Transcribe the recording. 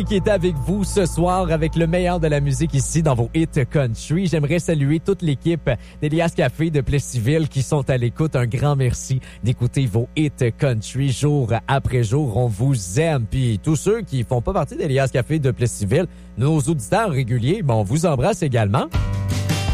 qui est avec vous ce soir avec le meilleur de la musique ici dans vos hits country. J'aimerais saluer toute l'équipe d'Elias Café de Plessisville qui sont à l'écoute. Un grand merci d'écouter vos hits country jour après jour. On vous aime. Puis tous ceux qui font pas partie d'Elias Café de Plessisville, nos auditeurs réguliers, on vous embrasse également.